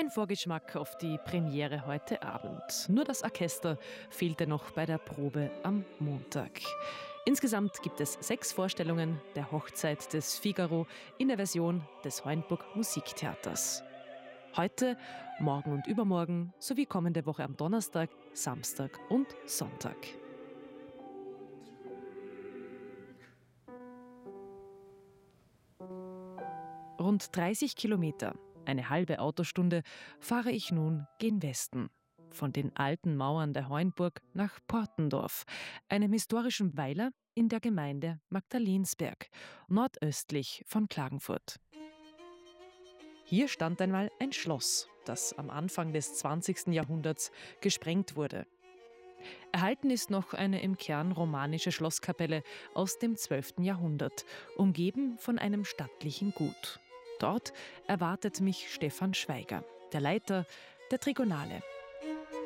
Ein Vorgeschmack auf die Premiere heute Abend. Nur das Orchester fehlte noch bei der Probe am Montag. Insgesamt gibt es 6 Vorstellungen der Hochzeit des Figaro in der Version des Hornburg Musiktheaters. Heute, morgen und übermorgen sowie kommende Woche am Donnerstag, Samstag und Sonntag. Rund 30 Kilometer, eine halbe Autostunde, fahre ich nun gen Westen. Von den alten Mauern der Hornburg nach Portendorf, einem historischen Weiler in der Gemeinde Magdalensberg, nordöstlich von Klagenfurt. Hier stand einmal ein Schloss, das am Anfang des 20. Jahrhunderts gesprengt wurde. Erhalten ist noch eine im Kern romanische Schlosskapelle aus dem 12. Jahrhundert, umgeben von einem stattlichen Gut. Dort erwartet mich Stefan Schweiger, der Leiter der Trigonale,